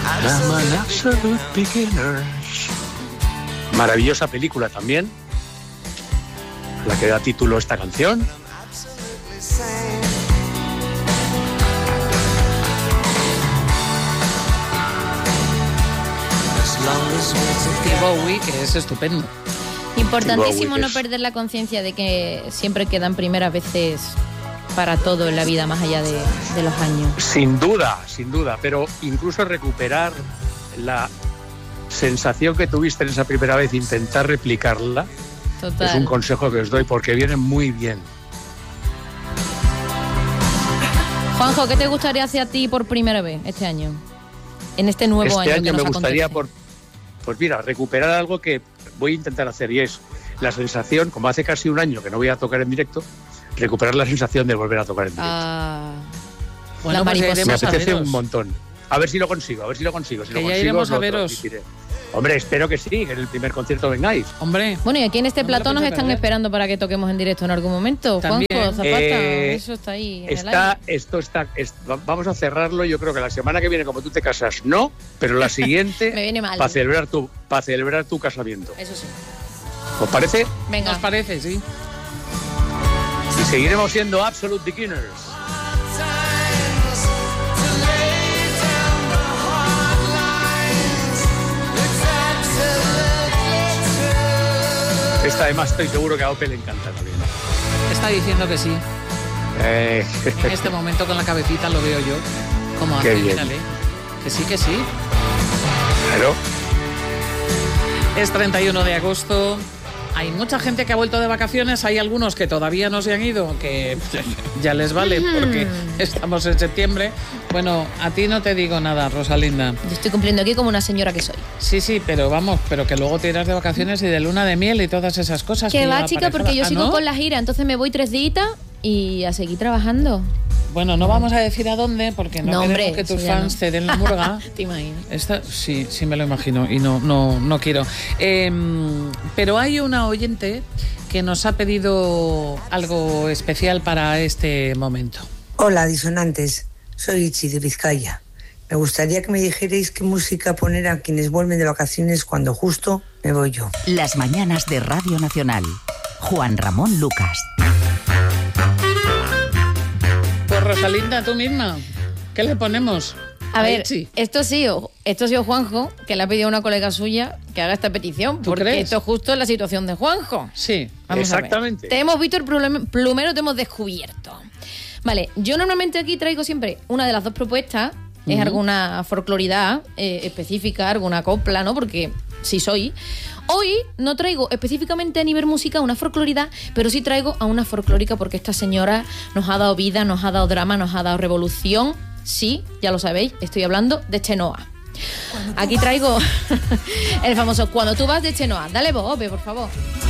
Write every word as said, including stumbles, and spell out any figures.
I'm an absolute beginner. Maravillosa película también, la que da título a esta canción. Y Bowie, que es estupendo. Importantísimo Bowie, no es... perder la conciencia de que siempre quedan primeras veces para todo en la vida, más allá de, de los años. Sin duda, sin duda, pero incluso recuperar la sensación que tuviste en esa primera vez, intentar replicarla, Total. es un consejo que os doy porque viene muy bien. Juanjo, ¿qué te gustaría hacer a ti por primera vez este año? En este nuevo este año. año que me nos gustaría, acontece. por, pues mira, recuperar algo que voy a intentar hacer, y es la sensación, como hace casi un año que no voy a tocar en directo, recuperar la sensación de volver a tocar en directo. Ah, Bueno, la pues mariposa. Me iremos a apetece veros. un montón. A ver si lo consigo, a ver si lo consigo. Si Que lo ya consigo, iremos a lo veros. transmitiré. Hombre, espero que sí, que en el primer concierto vengáis. Hombre, Bueno, y aquí en este No me lo plató nos pienso están perder. esperando para que toquemos en directo en algún momento. También. Juanjo, Zapata, Eh, eso está ahí. en el Está, aire. esto está, es- va- vamos a cerrarlo. Yo creo que la semana que viene, como tú te casas, no, pero la siguiente Me viene mal. para celebrar tu, para celebrar tu casamiento. Eso sí. ¿Os parece? Venga. ¿nos parece? Sí. Y seguiremos siendo Absolute Beginners. Esta además estoy seguro que a Ope le encanta también. Está diciendo que sí. Eh, En este momento con la cabecita lo veo yo. Como Qué hace, bien. mírale. Que sí, que sí. claro. Es treinta y uno de agosto. Hay mucha gente que ha vuelto de vacaciones. Hay algunos que todavía no se han ido, que ya les vale porque estamos en septiembre. Bueno, a ti no te digo nada, Rosalinda. Yo estoy cumpliendo aquí como una señora que soy. Sí, sí, pero vamos, pero que luego te irás de vacaciones y de luna de miel y todas esas cosas. Que va, lleva chica, aparejada. porque yo ¿Ah, sigo no? con la gira, entonces me voy tres días y a seguir trabajando. Bueno, no vamos a decir a dónde porque no, No, queremos hombre, que tus eso ya fans no. te den la murga. ¿Te imaginas? Esta, sí, sí me lo imagino y no, no, no quiero. Eh, pero hay una oyente que nos ha pedido algo especial para este momento. Hola, disonantes. Soy Ichi de Vizcaya. Me gustaría que me dijerais qué música poner a quienes vuelven de vacaciones cuando justo me voy yo. Las mañanas de Radio Nacional. Juan Ramón Lucas. Pues Rosalinda, tú misma, ¿qué le ponemos? A ver, Ichi. esto sí, o- esto sí o Juanjo, que le ha pedido a una colega suya que haga esta petición, ¿Tú porque crees? esto justo es la situación de Juanjo. Sí. Vamos a ver. Exactamente. Te hemos visto el plumero, plumero, te hemos descubierto. Vale, yo normalmente aquí traigo siempre una de las dos propuestas, es Ujú. alguna folcloridad eh, específica, alguna copla, ¿no? Porque sí soy. Hoy no traigo específicamente a nivel música una folcloridad, pero sí traigo a una folclórica porque esta señora nos ha dado vida, nos ha dado drama, nos ha dado revolución. Sí, ya lo sabéis, estoy hablando de Chenoa. Aquí traigo el famoso Cuando tú vas de Chenoa. Dale voz, Ope, por favor.